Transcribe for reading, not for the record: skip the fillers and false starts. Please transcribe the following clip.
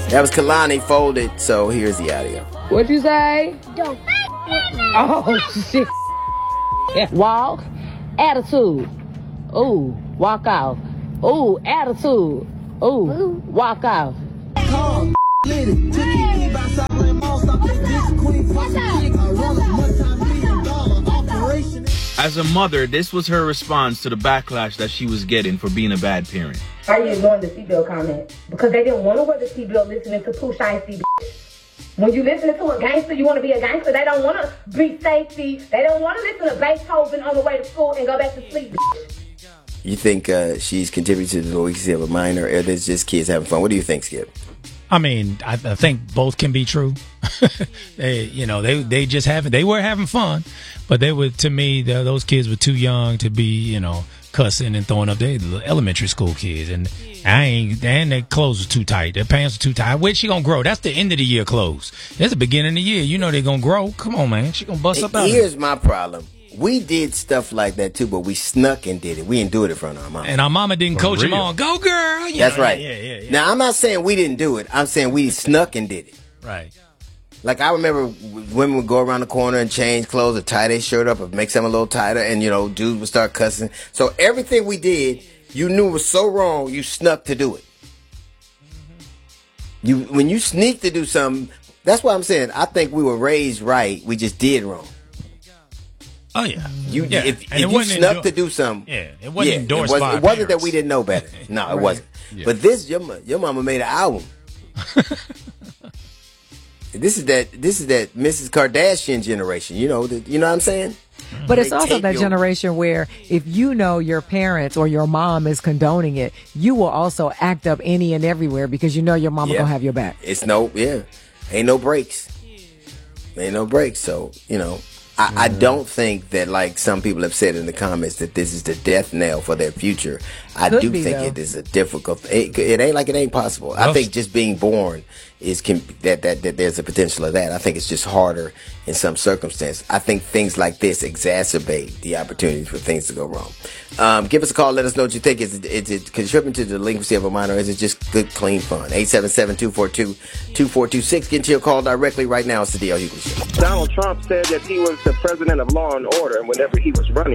That was Kalani Folded, so here's the audio. What'd you say? Don't. Oh, shit. Walk. Attitude. Ooh, walk out. Ooh, attitude. Ooh, walk out. As a mother, this was her response to the backlash that she was getting for being a bad parent. Are you ignoring the seatbelt comment? Because they didn't want to wear the seatbelt listening to Pooh Shiesty. When you listen to a gangster, you want to be a gangster. They don't want to be safety. They don't want to listen to Beethoven on the way to school and go back to sleep. You think she's contributed to the weakness of a minor, or there's just kids having fun? What do you think, Skip? I mean, I think both can be true. They were having fun, but to me, those kids were too young to be, cussing and throwing up. They elementary school kids, and their clothes were too tight. Their pants were too tight. Where's she gonna grow? That's the end of the year clothes. That's the beginning of the year. They're gonna grow. Come on, man. She gonna bust up out. Here's my problem. We did stuff like that too, but we snuck and did it. We didn't do it in front of our mama. And our mama didn't coach them on. Go, girl. That's right. Yeah. Now, I'm not saying we didn't do it. I'm saying we snuck and did it. Right. Like, I remember women would go around the corner and change clothes or tie their shirt up or make something a little tighter, and, dudes would start cussing. So everything we did, you knew was so wrong, you snuck to do it. When you sneak to do something, that's what I'm saying. I think we were raised right. We just did wrong. Oh, yeah. If you snuck to do something. Yeah, it wasn't endorsed by our It wasn't parents. that we didn't know better. No, Right. It wasn't. Yeah. But your mama made an album. This is that Mrs. Kardashian generation. You know what I'm saying? But it's also that generation where if your parents or your mom is condoning it, you will also act up any and everywhere because your mama gonna have your back. Ain't no breaks. Ain't no breaks. So, I don't think that, like some people have said in the comments, that this is the death knell for their future. I do think it is a difficult. It ain't like it ain't possible. I think just being born that there's a potential of that. I think it's just harder in some circumstances. I think things like this exacerbate the opportunities for things to go wrong. Give us a call. Let us know what you think. Is it contributing to the delinquency of a minor, or is it just good, clean fun? 877-242-2426. Get into your call directly right now. It's the D.L. Hughley Show. Donald Trump said that he was the president of law and order, and whenever he was running